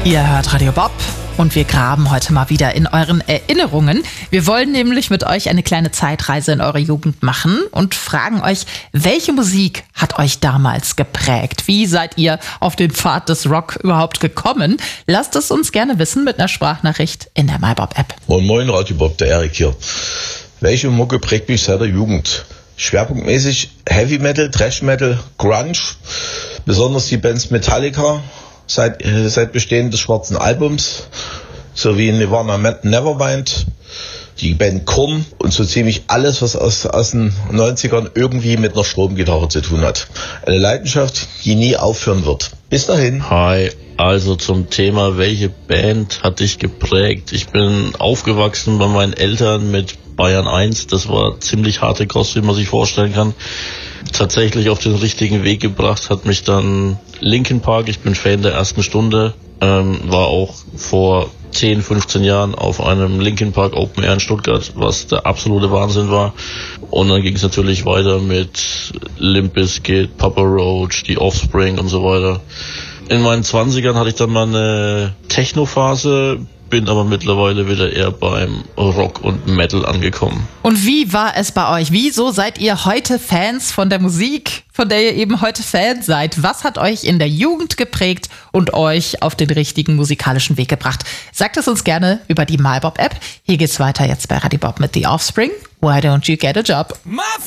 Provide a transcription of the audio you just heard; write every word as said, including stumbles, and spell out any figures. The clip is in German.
Ihr hört Radio Bob und wir graben heute mal wieder in euren Erinnerungen. Wir wollen nämlich mit euch eine kleine Zeitreise in eure Jugend machen und fragen euch, welche Musik hat euch damals geprägt? Wie seid ihr auf den Pfad des Rock überhaupt gekommen? Lasst es uns gerne wissen mit einer Sprachnachricht in der MyBob-App. Moin Moin, Radio Bob, der Erik hier. Welche Mucke prägt mich seit der Jugend? Schwerpunktmäßig Heavy Metal, Thrash Metal, Grunge, besonders die Bands Metallica, seit, äh, seit Bestehen des schwarzen Albums, sowie Nirvana, Nevermind, die Band Korn und so ziemlich alles, was aus, aus den neunzigern irgendwie mit einer Stromgitarre zu tun hat. Eine Leidenschaft, die nie aufhören wird. Bis dahin. Hi, also zum Thema, welche Band hat dich geprägt? Ich bin aufgewachsen bei meinen Eltern mit Bayern eins, das war ziemlich harte Kost, wie man sich vorstellen kann. Tatsächlich auf den richtigen Weg gebracht hat mich dann Linkin Park, ich bin Fan der ersten Stunde, ähm, war auch vor zehn, fünfzehn Jahren auf einem Linkin Park Open Air in Stuttgart, was der absolute Wahnsinn war. Und dann ging es natürlich weiter mit Limp Bizkit, Papa Roach, die Offspring und so weiter. In meinen zwanzigern hatte ich dann mal eine Techno-Phase, bin aber mittlerweile wieder eher beim Rock und Metal angekommen. Und wie war es bei euch? Wieso seid ihr heute Fans von der Musik, von der ihr eben heute Fans seid? Was hat euch in der Jugend geprägt und euch auf den richtigen musikalischen Weg gebracht? Sagt es uns gerne über die MyBob-App. Hier geht's weiter jetzt bei Radio Bob mit The Offspring. Why don't you get a job?